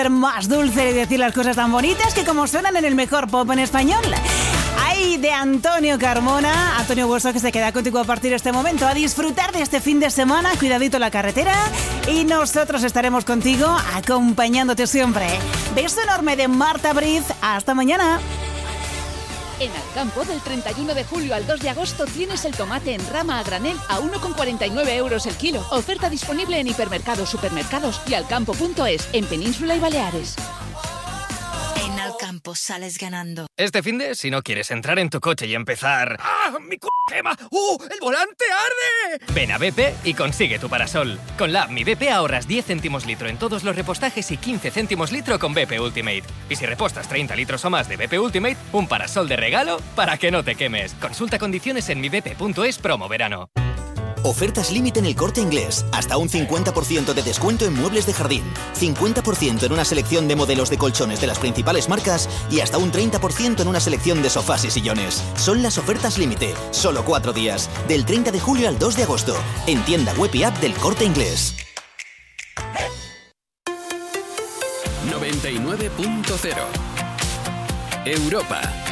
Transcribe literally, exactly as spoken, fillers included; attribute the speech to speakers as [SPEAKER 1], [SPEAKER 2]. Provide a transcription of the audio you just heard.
[SPEAKER 1] Más dulce y decir las cosas tan bonitas que como suenan en el mejor pop en español. Ay, de Antonio Carmona. Antonio Hueso, que se queda contigo a partir de este momento a disfrutar de este fin de semana. Cuidadito en la carretera. Y nosotros estaremos contigo acompañándote siempre. Beso enorme de Marta Briz. Hasta mañana.
[SPEAKER 2] En Alcampo, del treinta y uno de julio al dos de agosto, tienes el tomate en rama a granel a uno con cuarenta y nueve euros el kilo. Oferta disponible en hipermercados, supermercados y alcampo punto es, en Península y Baleares.
[SPEAKER 3] En Alcampo sales ganando.
[SPEAKER 4] Este finde, si no quieres entrar en tu coche y empezar... ¡Ah, mi c*** quema! ¡Uh, el volante arde! Ven a B P y consigue tu parasol. Con la app Mi B P ahorras diez céntimos litro en todos los repostajes y quince céntimos litro con B P Ultimate. Y si repostas treinta litros o más de B P Ultimate, un parasol de regalo para que no te quemes. Consulta condiciones en mi b p punto es promo verano.
[SPEAKER 5] Ofertas límite en El Corte Inglés. Hasta un cincuenta por ciento de descuento en muebles de jardín, cincuenta por ciento en una selección de modelos de colchones de las principales marcas y hasta un treinta por ciento en una selección de sofás y sillones. Son las ofertas límite. Solo cuatro días. Del treinta de julio al dos de agosto. En tienda web y app del Corte Inglés.
[SPEAKER 6] noventa y nueve punto cero Europa.